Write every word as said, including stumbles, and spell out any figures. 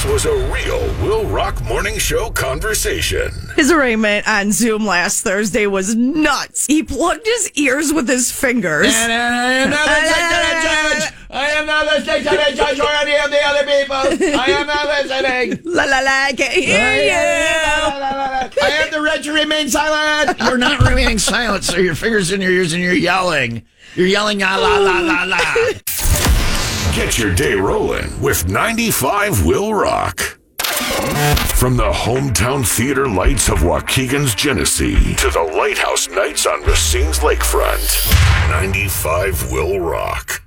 This was a real Will Rock Morning Show conversation. His arraignment on Zoom last Thursday was nuts. He plugged his ears with his fingers. And I am not listening to the judge. I am not listening to the judge or any of the other people. I am not listening. La la la, I can't hear you. I have the right to remain silent. You're not remaining silent, so your fingers in your ears and you're yelling. You're yelling, ah, la, la, la, la. Get your day rolling with ninety-five Will Rock. From the hometown theater lights of Waukegan's Genesee to the Lighthouse Nights on Racine's Lakefront, ninety-five Will Rock.